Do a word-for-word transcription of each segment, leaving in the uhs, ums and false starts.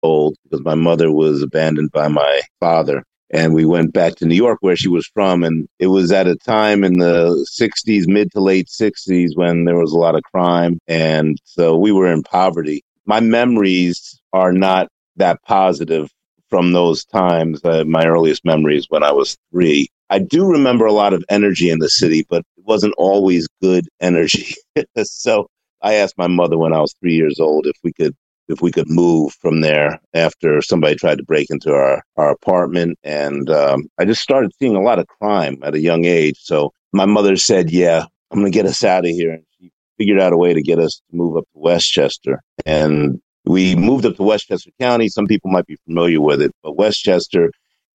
old because my mother was abandoned by my father. And we went back to New York where she was from. And it was at a time in the sixties, mid to late sixties, when there was a lot of crime. And so we were in poverty. My memories are not that positive from those times. Uh, my earliest memories when I was three. I do remember a lot of energy in the city, but it wasn't always good energy. So I asked my mother when I was three years old if we could if we could move from there after somebody tried to break into our, our apartment. And um, I just started seeing a lot of crime at a young age. So my mother said, yeah, I'm going to get us out of here. And she figured out a way to get us to move up to Westchester. And we moved up to Westchester County. Some people might be familiar with it, but Westchester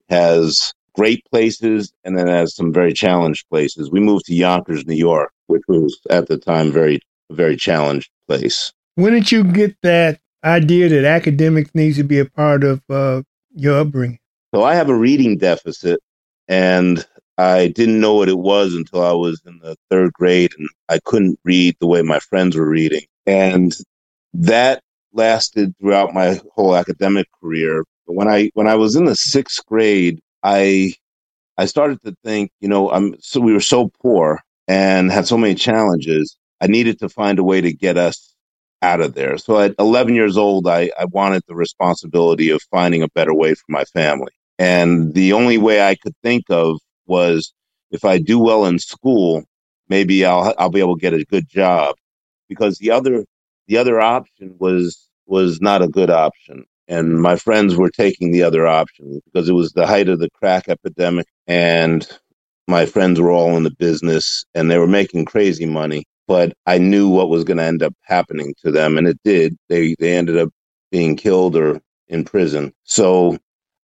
has great places and then has some very challenged places. We moved to Yonkers, New York, which was at the time very, very challenged place. When did you get that idea that academics needs to be a part of uh, your upbringing? So I have a reading deficit, and I didn't know what it was until I was in the third grade, and I couldn't read the way my friends were reading. And that lasted throughout my whole academic career. But when I when I was in the sixth grade, I I started to think, you know, I'm so we were so poor and had so many challenges. I needed to find a way to get us out of there. So at eleven years old, I, I wanted the responsibility of finding a better way for my family. And the only way I could think of was if I do well in school, maybe I'll I'll be able to get a good job. Because the other the other option was was not a good option. And my friends were taking the other option because it was the height of the crack epidemic. And my friends were all in the business and they were making crazy money. But I knew what was going to end up happening to them, and it did. They they ended up being killed or in prison. So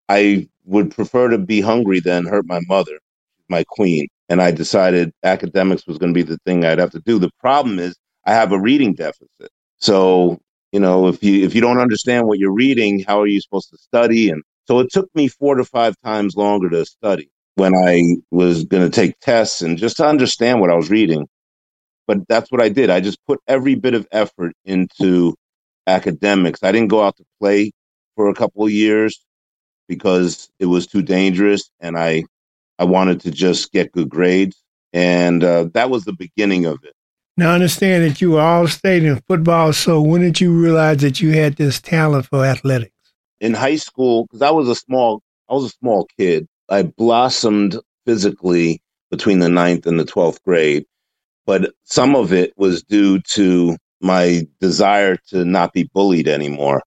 I would prefer to be hungry than hurt my mother, my queen. And I decided academics was going to be the thing I'd have to do. The problem is I have a reading deficit. So, you know, if you if you don't understand what you're reading, how are you supposed to study? And so it took me four to five times longer to study when I was going to take tests and just to understand what I was reading. But that's what I did. I just put every bit of effort into academics. I didn't go out to play for a couple of years because it was too dangerous, and I I wanted to just get good grades. And uh, that was the beginning of it. Now, I understand that you were all-state in football, so when did you realize that you had this talent for athletics? In high school, because I was a small, I was a small kid, I blossomed physically between the ninth and the twelfth grade. But some of it was due to my desire to not be bullied anymore.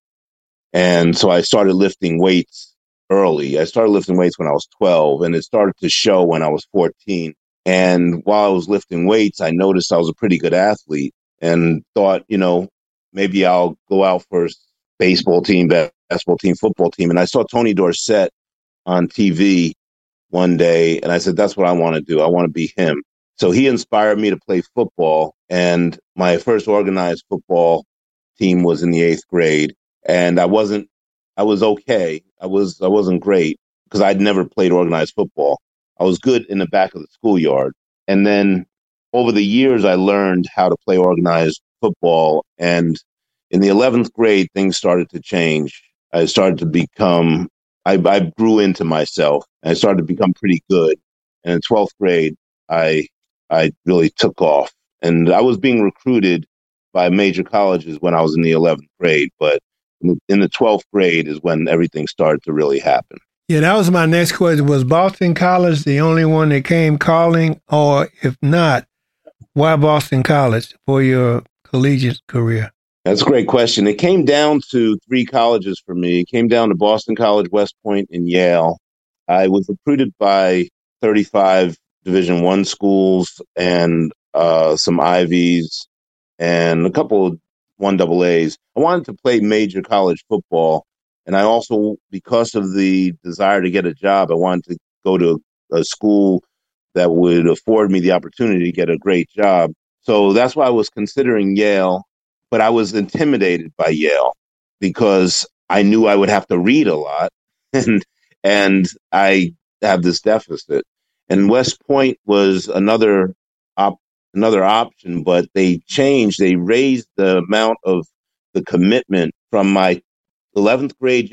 And so I started lifting weights early. I started lifting weights when I was twelve, and it started to show when I was fourteen. And while I was lifting weights, I noticed I was a pretty good athlete and thought, you know, maybe I'll go out for a baseball team, basketball team, football team. And I saw Tony Dorsett on T V one day, and I said, that's what I want to do. I want to be him. So he inspired me to play football, and my first organized football team was in the eighth grade. And I wasn't, I was okay. I was, I wasn't great because I'd never played organized football. I was good in the back of the schoolyard. And then over the years, I learned how to play organized football. And in the eleventh grade, things started to change. I started to become, I, I grew into myself, and I started to become pretty good. And in twelfth grade, I I really took off, and I was being recruited by major colleges when I was in the eleventh grade. But in the twelfth grade is when everything started to really happen. Yeah, that was my next question. Was Boston College the only one that came calling? Or if not, why Boston College for your collegiate career? That's a great question. It came down to three colleges for me. It came down to Boston College, West Point, and Yale. I was recruited by thirty-five Division One schools and uh, some Ivies and a couple of one double A's. I wanted to play major college football, and I also, because of the desire to get a job, I wanted to go to a school that would afford me the opportunity to get a great job. So that's why I was considering Yale, but I was intimidated by Yale because I knew I would have to read a lot, and and I have this deficit. And West Point was another op- another option, but they changed. They raised the amount of the commitment from my eleventh grade